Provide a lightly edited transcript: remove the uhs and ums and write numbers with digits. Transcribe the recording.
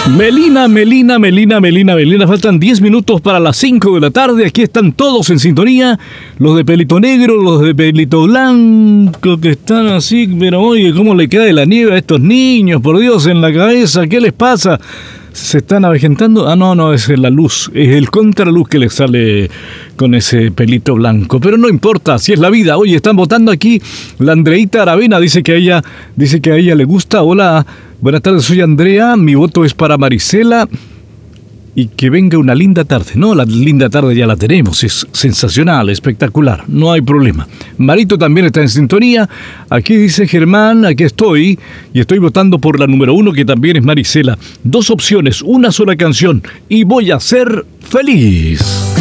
Melina. Faltan 10 minutos para las 5 de la tarde. Aquí están todos en sintonía. Los de pelito negro, los de pelito blanco, que están así. Pero oye, ¿cómo le cae la nieve a estos niños? Por Dios, en la cabeza. ¿Qué les pasa? ¿Se están avejentando? Ah, no, es la luz. Es el contraluz que les sale con ese pelito blanco. Pero no importa, así es la vida. Oye, están votando aquí. La Andreita Aravena dice que a ella le gusta. Hola, buenas tardes, soy Andrea. Mi voto es para Marisela. Y que venga una linda tarde. No, la linda tarde ya la tenemos. Es sensacional, espectacular. No hay problema. Marito también está en sintonía. Aquí dice Germán, aquí estoy. Y estoy votando por la número 1, que también es Marisela. 2 opciones, una sola canción. Y voy a ser feliz.